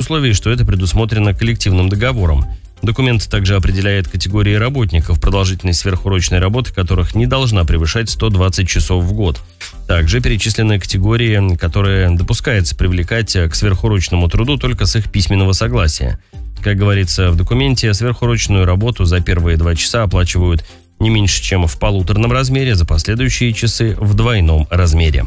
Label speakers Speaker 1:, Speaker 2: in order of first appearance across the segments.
Speaker 1: условии, что это предусмотрено коллективным договором. Документ также определяет категории работников, продолжительность сверхурочной работы которых не должна превышать 120 часов в год. Также перечислены категории, которые допускается привлекать к сверхурочному труду только с их письменного согласия. Как говорится в документе, сверхурочную работу за первые 2 часа оплачивают не меньше, чем в полуторном размере, за последующие часы в двойном размере.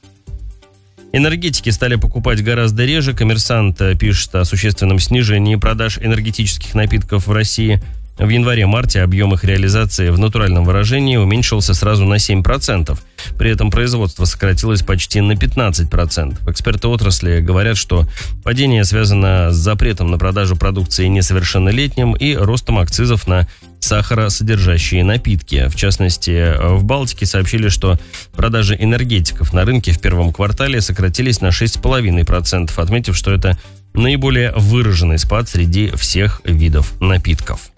Speaker 1: Энергетики стали покупать гораздо реже. «Коммерсант» пишет о существенном снижении продаж энергетических напитков в России. В январе-марте объем их реализации в натуральном выражении уменьшился сразу на 7%. При этом производство сократилось почти на 15%. Эксперты отрасли говорят, что падение связано с запретом на продажу продукции несовершеннолетним и ростом акцизов на сахаросодержащие напитки. В частности, в Балтике сообщили, что продажи энергетиков на рынке в первом квартале сократились на 6,5%, отметив, что это наиболее выраженный спад среди всех видов напитков.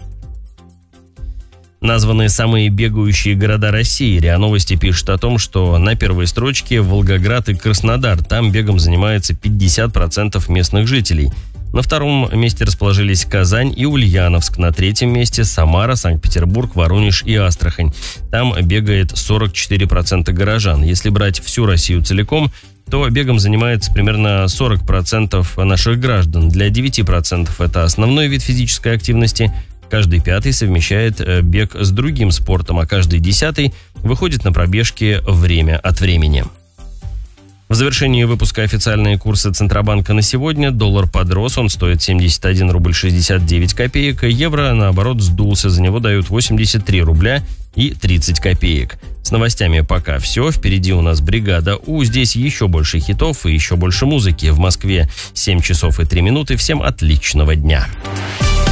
Speaker 1: Названы самые бегающие города России. РИА Новости пишет о том, что на первой строчке Волгоград и Краснодар. Там бегом занимается 50% местных жителей. На втором месте расположились Казань и Ульяновск. На третьем месте Самара, Санкт-Петербург, Воронеж и Астрахань. Там бегает 44% горожан. Если брать всю Россию целиком, то бегом занимается примерно 40% наших граждан. Для 9% это основной вид физической активности. Каждый 5-й совмещает бег с другим спортом, а каждый 10-й выходит на пробежки время от времени. В завершении выпуска официальные курсы Центробанка на сегодня. Доллар подрос, он стоит 71 рубль 69 копеек. Евро, наоборот, сдулся, за него дают 83 рубля и 30 копеек. С новостями пока все. Впереди у нас бригада У. Здесь еще больше хитов и еще больше музыки. В Москве 7 часов и 3 минуты. Всем отличного дня.